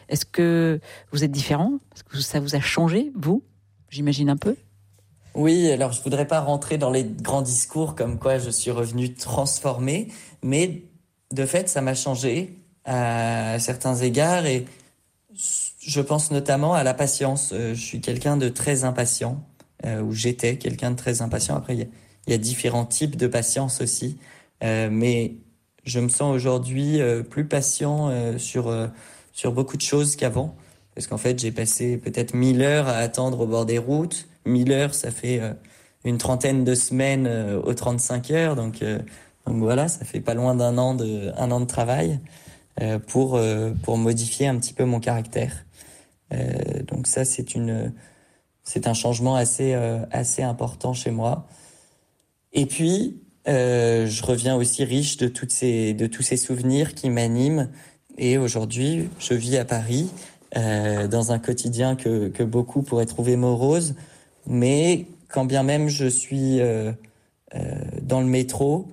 Est-ce que vous êtes différent ? Est-ce que ça vous a changé, vous ? J'imagine un peu. Oui, alors je voudrais pas rentrer dans les grands discours comme quoi je suis revenu transformé, mais de fait, ça m'a changé à certains égards et je pense notamment à la patience. Je suis quelqu'un de très impatient, ou j'étais quelqu'un de très impatient. Après, il y a différents types de patience aussi, mais je me sens aujourd'hui plus patient sur beaucoup de choses qu'avant. Parce qu'en fait, j'ai passé peut-être 1000 heures à attendre au bord des routes. 1000 heures, ça fait une trentaine de semaines aux 35 heures. Donc voilà, ça fait pas loin d'un an de travail pour modifier un petit peu mon caractère. Donc ça, c'est un changement assez important chez moi. Et puis, je reviens aussi riche de tous ces souvenirs qui m'animent. Et aujourd'hui, je vis à Paris, dans un quotidien que beaucoup pourraient trouver morose. Mais quand bien même je suis dans le métro,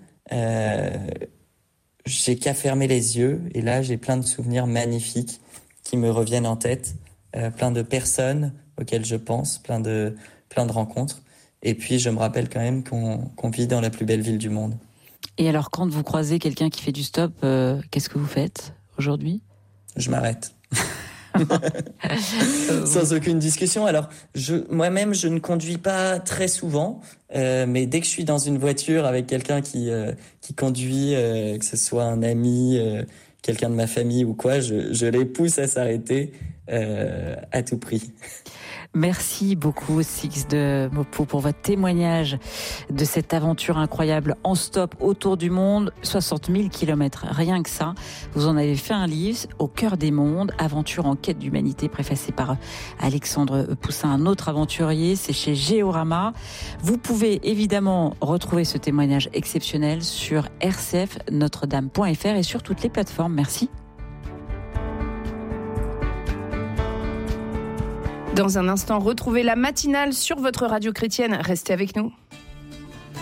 j'ai qu'à fermer les yeux. Et là, j'ai plein de souvenirs magnifiques qui me reviennent en tête. Plein de personnes auxquelles je pense, plein de rencontres. Et puis, je me rappelle quand même qu'on vit dans la plus belle ville du monde. Et alors, quand vous croisez quelqu'un qui fait du stop, qu'est-ce que vous faites aujourd'hui ? Je m'arrête. Sans aucune discussion. Alors, moi-même, je ne conduis pas très souvent, mais dès que je suis dans une voiture avec quelqu'un qui conduit, que ce soit un ami, quelqu'un de ma famille ou quoi, je les pousse à s'arrêter à tout prix. Merci beaucoup Six de Maupeou pour votre témoignage de cette aventure incroyable en stop autour du monde, 60 000 kilomètres, rien que ça. Vous en avez fait un livre, Au cœur des mondes, aventure en quête d'humanité, préfacé par Alexandre Poussin, un autre aventurier, c'est chez Géorama. Vous pouvez évidemment retrouver ce témoignage exceptionnel sur rcfnotredame.fr et sur toutes les plateformes. Merci. Dans un instant, retrouvez la matinale sur votre radio chrétienne. Restez avec nous.